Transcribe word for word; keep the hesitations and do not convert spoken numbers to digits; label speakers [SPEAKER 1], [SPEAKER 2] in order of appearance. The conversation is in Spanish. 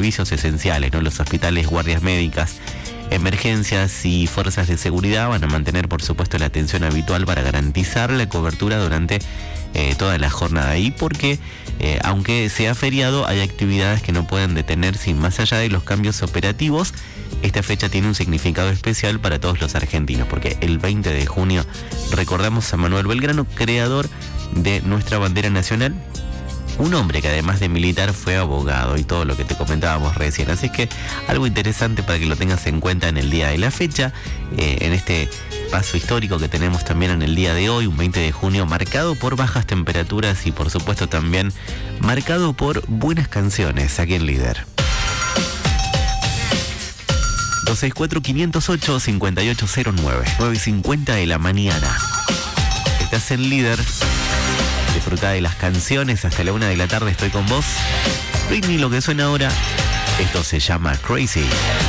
[SPEAKER 1] servicios esenciales, ¿no? Los hospitales, guardias médicas, emergencias y fuerzas de seguridad van a mantener, por supuesto, la atención habitual para garantizar la cobertura durante eh, toda la jornada. Y porque, eh, aunque sea feriado, hay actividades que no pueden detenerse, y más allá de los cambios operativos, esta fecha tiene un significado especial para todos los argentinos, porque el veinte de junio recordamos a Manuel Belgrano, creador de nuestra bandera nacional. Un hombre que además de militar fue abogado y todo lo que te comentábamos recién. Así que algo interesante para que lo tengas en cuenta en el día de la fecha, eh, en este paso histórico que tenemos también en el día de hoy, un veinte de junio marcado por bajas temperaturas y por supuesto también marcado por buenas canciones aquí en Líder. dos seis cuatro, cinco cero ocho, cinco ocho cero nueve, nueve cincuenta de la mañana. Estás en Líder. Disfruta de las canciones hasta la una de la tarde. Estoy con vos. Britney, lo que suena ahora, esto se llama Crazy.